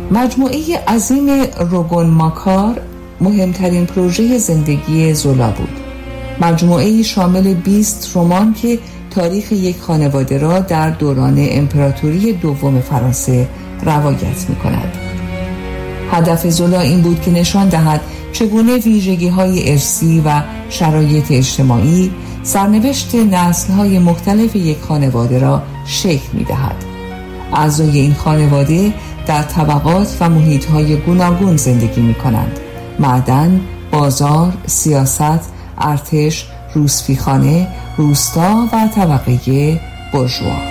مجموعه عظیم روگون ماکار مهمترین پروژه زندگی زولا بود. مجموعه شامل 20 رمان که تاریخ یک خانواده را در دوران امپراتوری دوم فرانسه روایت می کند. هدف زولا این بود که نشان دهد چگونه ویژگی‌های ارثی و شرایط اجتماعی سرنوشت نسل‌های مختلف یک خانواده را شکل می‌دهد. اعضای این خانواده در طبقات و محیط‌های گوناگون زندگی می‌کنند: معدن، بازار، سیاست، ارتش، روسپیخانه، روستا و طبقه بورژوا.